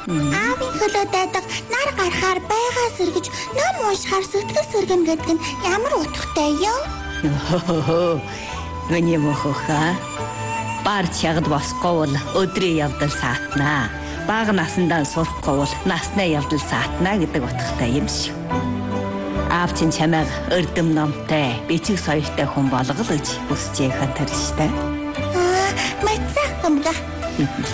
Аавын хөлөө дайдаг нар гарахаар байгаа сэргэж ном уушгаар сэтгэл сэргэн гэдэг нь ямар утгатай юу? Миний мөхөха бар чагд босхгүй бол өдрийн явдал саатнаа. Бага насандаа сурахгүй бол насны явдал саатнаа гэдэг утгатай юм шүү. Аав чинь чамайг өрдөм номтой, бичиг соёлтой хүн болгол гэж хүсэж яхад тэр штэ. Мэдсэн юм да.